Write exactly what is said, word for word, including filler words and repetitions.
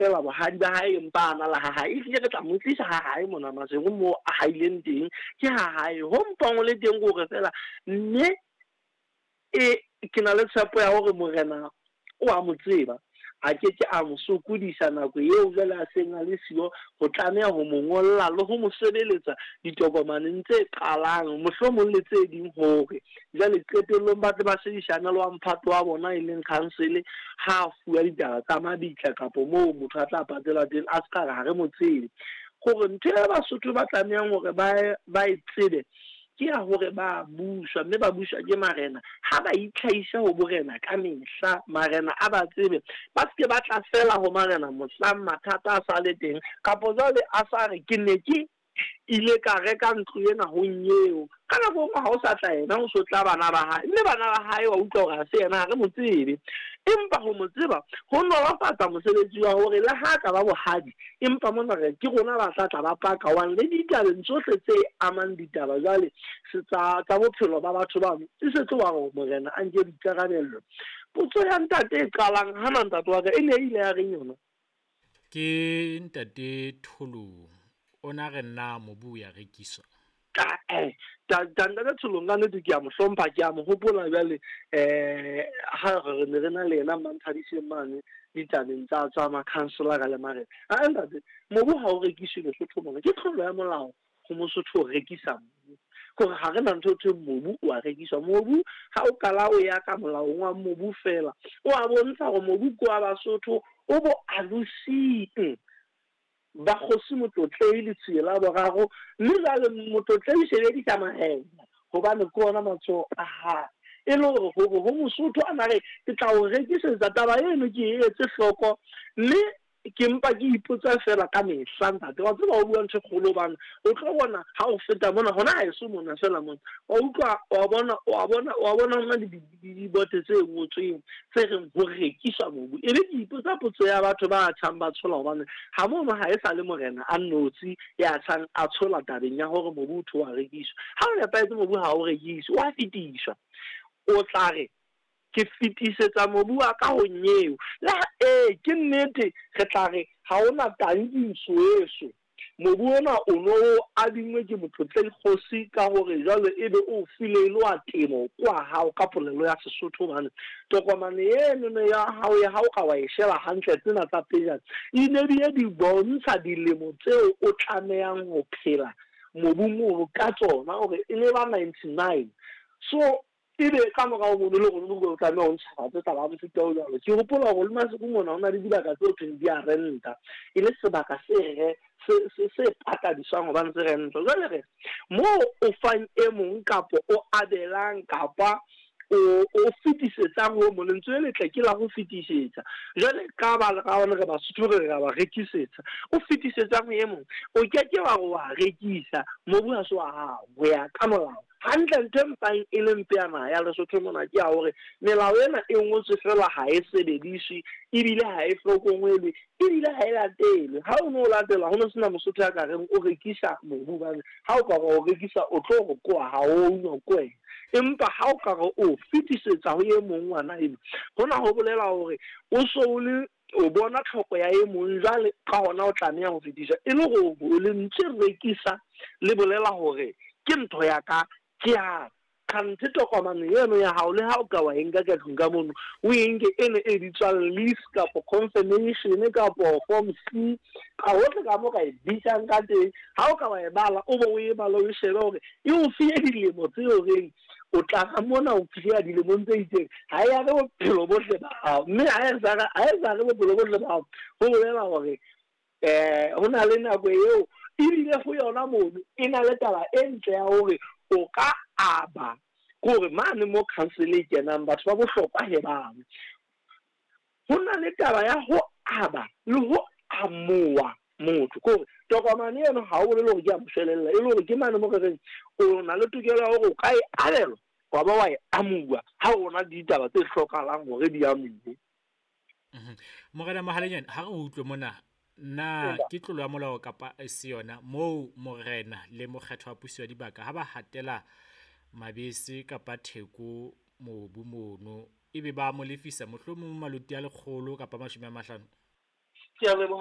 fela bohadi ba hae empa ana la ha hae ke re tla mo tlisa ha hae mona masego mo a haileng teng ke ha hae ho mpa ngo le teng go re fela mme e ke na le tshepo ya hore morena o a mo tseba a ke ke a mo sokodisa nako eo jela a seng a le sio go tlamea go mongolla le go mo sebeletsa ditokomaneng tse qalang mohlomong le tse ding hore jale qetellong ba tle ba sedishana le wa mphato wa bona e leng council ha fuwa ditaba tsa mabitla kapo mo motho a tla patela teng a ska ga re mo tsebe gore ntse ba Basotho ba tlameang hore ba ba e tsebe ke ya hore ba buswa mme ba buswa ke marena ha ba itlhaisa ho borena ka mehla marena a ba tsebe ba se ba tla fela ho marena moslang mathata a sa le teng kapo jwale a sa re ke ne ke ile ka reka ntlo ena ho nyeo kana go ha o sa tla ena o so tla bana ba hae mme bana ba hae wa utlwa hore se ena ga mo tsebe empa go mo tseba go no ba patsa mosebetsi wa hore le ha ka ba bohadi empa mona re ke rona ba tla tla ba paka wan le ditabeng tsohle tse amang ditaba jwale se tsa ka bophelo ba batho ba se se tloa go morena a nke dikarabello potso ya ntate e qalang ha ntate wa ka e ne ile ya reng yona ke ntate Tholo ona re nna mobu ya rekiswa ka eh tanda ka tshulonga ne ke a mo hlompha ke a mo hopola bjale eh ha re ne re na le ena mantshadise mane ditabeng tsa tsa ma councilor ka le mare a ntate mobu ha o rekiswe le Sotho mona ke tlholo ya molao go mo Sotho o rekisa gore ga re na ntho tse mobu wa rekiswa mobu ha o kala o ya ka molao wa mobu fela o a bontsha go mobu kwa Basotho o bo alusite ba go se motlotlei le tsela ba gago mme ba le motlotlei sebedisa maena gobane ke ona matso a ha e le gore go go Mosotho a mare ke tla o rekisetsa taba eno ke e etse hloko mme ke mpa ke ipotsa fela ka mehla ntate wa tseba o bua ntse kgolo bana o tlo bona ha o feta mona hona ha e se mona fela mona wa utlwa wa bona wa bona wa bona nna di bote tse ngotsweng tse reng go rekisa mobu e le ke ipotsa potso ya batho ba tshang ba tshola hobane ha mono ha e sa le morena a nnotsi ya tshang a tshola tabeng ya hore mobu o thwa rekiswa ha o nepahetse mobu ha o rekiswa wa fetiswa o tla re ke fitisetsa mobu wa ka ho nyeo la eh ke nnete re tla re ha ona tangiso eso mobu ona o no a dingwe ke motlotleng kgosi ka hore jalo ebe o file le wa temo kwa ha o ka polelo ya Sesotho bana tokomane eno ne ya hao ya hao ka wa e sheba hantle tsena tsa pejana e ne di di bontsha dilemo tseo o tlamehang ho phela mobu mo ka tsona hore e ne ba ninety-nine so ebe ka mora go le go go tla no ntsha tsa taba ba fita o jalo ke gopola go le masego mona ona le dibaka tse teng di a renta e le sebaka se re se se se pata di swa go ba ntse renta jale re mo o fang e mong kapo o adelang kapa o o fitisetsa go mo lentswe le tle ke la go fitisetsa jale ka ba le ga ona re ba Sotho re ga ba rekisetsa o fitisetsa go e mong o ke ke wa go wa rekisa mo bua so ha go ya ka molao hantle ntempang e le mpeana ya Lesotho mona ke a hore melao ena e ngotswe fela ha e sebediswe ebile ha e hlokongwele ebile ha e latelwe ha o no latela ho no sena Mosotho ya ka reng o rekisa mobu bane ha o ka go rekisa o tlo go kwa ha o no kwena empa ha o ka go o fitisetsa ho ye mong wana eno hona ho bolela hore o so le o bona tlhoko ya e mong jale ka hona o tlameha ho fitisa e le go o le ntse rekisa le bolela hore ke ntho ya ka ke a kante tokomane eno ya hao le ha o ka wa enka ka tlung ka mono o enke ene e di tswa list kapo confirmation kapo form C ka hotle ka mo ka e bitsa ka teng ha o ka wa e bala o bo o e bala o shebe hore e o fie dilemo tse o reng o tla ga mona o fia dilemo tse itseng ha ya re bophelo bohle ba hao mme ha e sa ha e sa re bophelo bohle ba hao ho bolela hore eh hona le nako eo ile go yona mono e na le taba e ntle ya hore o ka aba gore mane mo council e kenang batho ba bohlokwa he bang hona le taba ya ho aba le ho amoa motho gore tokomane eno ha o le go ke a moshwelella e le gore ke mane mo re reng o na le tokelo ya hore o ka e abelwa wa ba wa e amua ha ona ditaba tse hlokahalang hore di amuwe mogela mahalenyane ha re utlwe mona na ke tlolo ya molao kapa e se yona mo morena le mokgetho wa puso ya dibaka ha ba hatela mabese kapa theko mobu mono e be ba mo lefisa mohlomong maluti a lekgolo kapa mashome a mahlano ke a leboha.